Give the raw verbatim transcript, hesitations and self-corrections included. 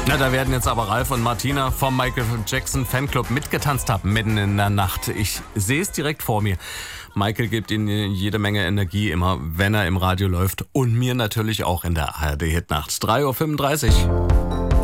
Na, da werden jetzt aber Ralf und Martina vom Michael Jackson Fanclub mitgetanzt haben, mitten in der Nacht. Ich sehe es direkt vor mir. Michael gibt ihnen jede Menge Energie immer, wenn er im Radio läuft. Und mir natürlich auch in der A R D-Hitnacht. drei Uhr fünfunddreißig.